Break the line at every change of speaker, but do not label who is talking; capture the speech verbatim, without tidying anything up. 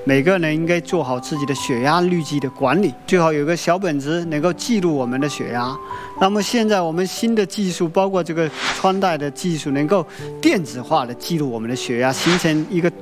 每个人应该做好自己的血压滤计的管理，最好有个小本子能够记录我们的血压。那么现在我们新的技术，包括这个穿戴的技术，能够电子化的记录我们的血压，形成一个